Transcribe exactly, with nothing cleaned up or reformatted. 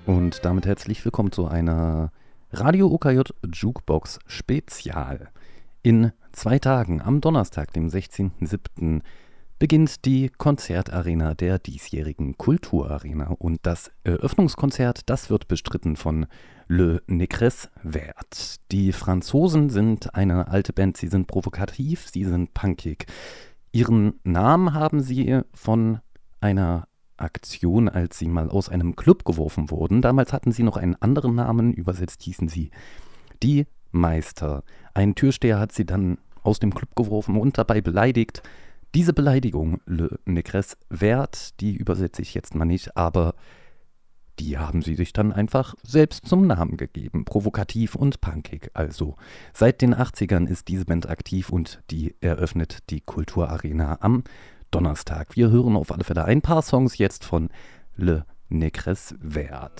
Und damit herzlich willkommen zu einer Radio O K J Jukebox Spezial. In zwei Tagen, am Donnerstag, dem sechzehnten siebten beginnt die Konzertarena der diesjährigen Kulturarena. Und das Eröffnungskonzert, das wird bestritten von Le Négresse Verte. Die Franzosen sind eine alte Band, sie sind provokativ, sie sind punkig. Ihren Namen haben sie von einer Aktion, als sie mal aus einem Club geworfen wurden. Damals hatten sie noch einen anderen Namen, übersetzt hießen sie die Meister. Ein Türsteher hat sie dann aus dem Club geworfen und dabei beleidigt. Diese Beleidigung, Le Négresse Verte, die übersetze ich jetzt mal nicht, aber die haben sie sich dann einfach selbst zum Namen gegeben. Provokativ und punkig also. Seit den achtzigern ist diese Band aktiv und die eröffnet die Kulturarena am Donnerstag. Wir hören auf alle Fälle ein paar Songs jetzt von Le Négresse Verte.